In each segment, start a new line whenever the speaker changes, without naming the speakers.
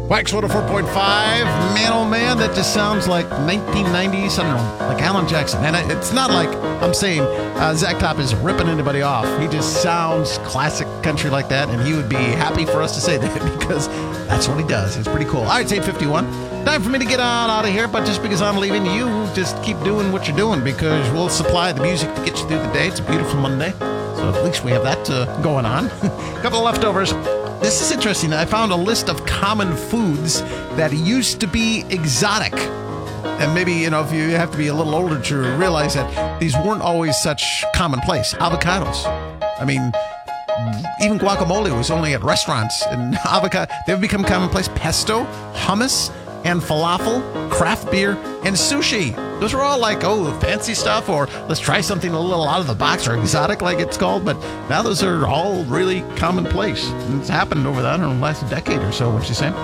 Wax 104.5, man oh man, that just sounds like 1990s, I don't know, like Alan Jackson. And it's not like I'm saying Zach Top is ripping anybody off. He just sounds classic country like that, and he would be happy for us to say that because that's what he does. It's pretty cool. All right, it's 8:51. Time for me to get on out of here, but just because I'm leaving, you just keep doing what you're doing because we'll supply the music to get you through the day. It's a beautiful Monday, so at least we have that going on. A couple of leftovers. This is interesting. I found a list of common foods that used to be exotic. And maybe, if you have to be a little older to realize that these weren't always such commonplace. Avocados. I mean, even guacamole was only at restaurants. And avocado, they've become commonplace. Pesto, hummus, and falafel, craft beer, and sushi. Those are all like, fancy stuff, or let's try something a little out of the box, or exotic like it's called. But now those are all really commonplace. And it's happened over the last decade or so, what you say?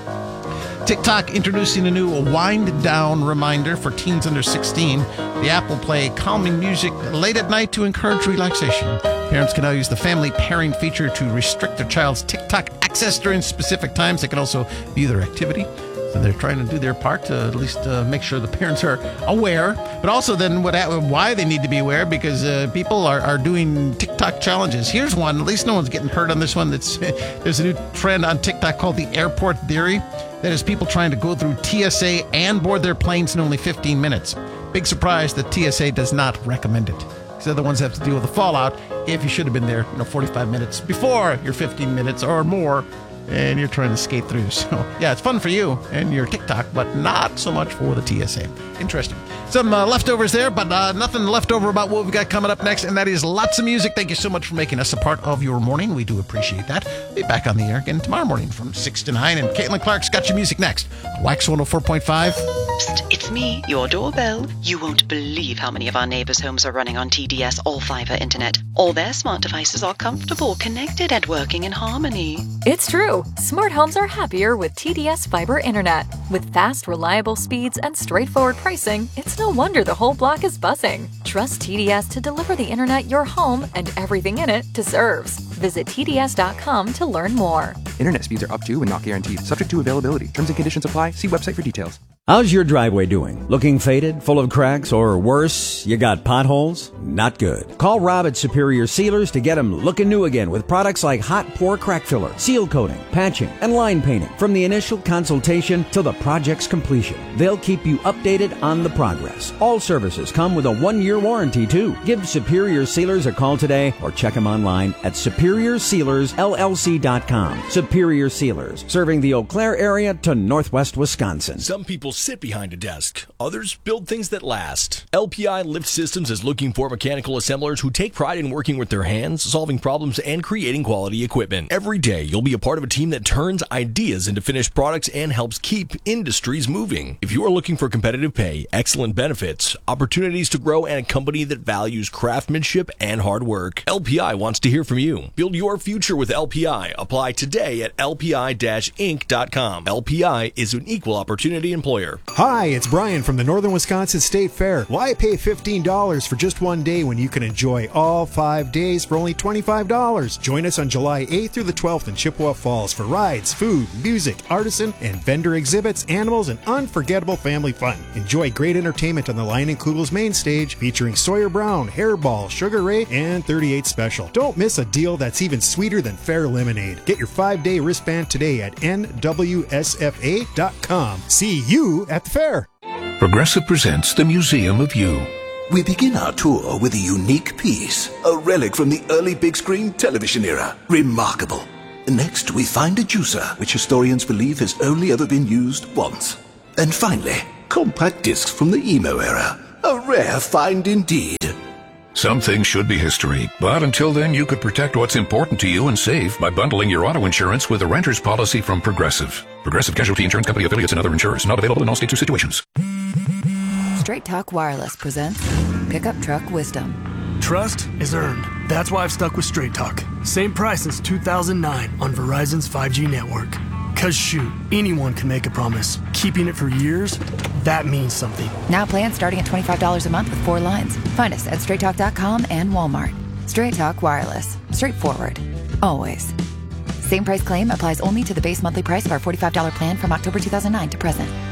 TikTok introducing a new wind down reminder for teens under 16. The app will play calming music late at night to encourage relaxation. Parents can now use the family pairing feature to restrict their child's TikTok access during specific times. They can also view their activity. So they're trying to do their part to at least make sure the parents are aware. But also then why they need to be aware, because people are doing TikTok challenges. Here's one. At least no one's getting hurt on this one. There's a new trend on TikTok called the airport theory. That is people trying to go through TSA and board their planes in only 15 minutes. Big surprise that TSA does not recommend it. Because they're the ones that have to deal with the fallout if you should have been there 45 minutes before your 15 minutes or more. And you're trying to skate through. So, yeah, it's fun for you and your TikTok, but not so much for the TSA. Interesting. Some leftovers there, but nothing left over about what we've got coming up next, and that is lots of music. Thank you so much for making us a part of your morning. We do appreciate that. Be back on the air again tomorrow morning from 6 to 9, and Caitlin Clark's got your music next. Wax 104.5.
Psst, it's me, your doorbell. You won't believe how many of our neighbors' homes are running on TDS All-Fiber Internet. All their smart devices are comfortable, connected, and working in harmony.
It's true. Smart homes are happier with TDS Fiber Internet. With fast, reliable speeds and straightforward pricing, it's no wonder the whole block is buzzing. Trust TDS to deliver the internet your home and everything in it deserves. Visit TDS.com to learn more.
Internet speeds are up to and not guaranteed. Subject to availability. Terms and conditions apply. See website for details.
How's your driveway doing? Looking faded, full of cracks, or worse, you got potholes? Not good. Call Rob at Superior Sealers to get them looking new again with products like hot pour crack filler, seal coating, patching, and line painting. From the initial consultation to the project's completion, they'll keep you updated on the progress. All services come with a 1-year warranty too. Give Superior Sealers a call today or check them online at SuperiorSealersLLC.com. Superior Sealers, serving the Eau Claire area to northwest Wisconsin.
Some people sit behind a desk. Others build things that last. LPI Lift Systems is looking for mechanical assemblers who take pride in working with their hands, solving problems, and creating quality equipment. Every day, you'll be a part of a team that turns ideas into finished products and helps keep industries moving. If you are looking for competitive pay, excellent benefits, opportunities to grow, and a company that values craftsmanship and hard work, LPI wants to hear from you. Build your future with LPI. Apply today at lpi-inc.com. LPI is an equal opportunity employer.
Hi, it's Brian from the Northern Wisconsin State Fair. Why pay $15 for just one day when you can enjoy all 5 days for only $25? Join us on July 8th through the 12th in Chippewa Falls for rides, food, music, artisan, and vendor exhibits, animals, and unforgettable family fun. Enjoy great entertainment on the Lion and Kugel's main stage featuring Sawyer Brown, Hairball, Sugar Ray, and 38 Special. Don't miss a deal that's even sweeter than Fair Lemonade. Get your 5-day wristband today at nwsfa.com. See you at the fair.
Progressive presents the Museum of You.
We begin our tour with a unique piece, a relic from the early big screen television era. Remarkable. Next, we find a juicer, which historians believe has only ever been used once. And finally, compact discs from the emo era. A rare find indeed.
Some things should be history, but until then you could protect what's important to you and save by bundling your auto insurance with a renter's policy from Progressive. Progressive Casualty Insurance Company affiliates and other insurers. Not available in all states or situations.
Straight Talk Wireless presents Pickup Truck Wisdom.
Trust is earned. That's why I've stuck with Straight Talk. Same price since 2009 on Verizon's 5G network. Cause shoot, anyone can make a promise. Keeping it for years, that means something.
Now plans starting at $25 a month with 4 lines. Find us at straighttalk.com and Walmart. Straight Talk Wireless. Straightforward. Always. Same price claim applies only to the base monthly price of our $45 plan from October 2009 to present.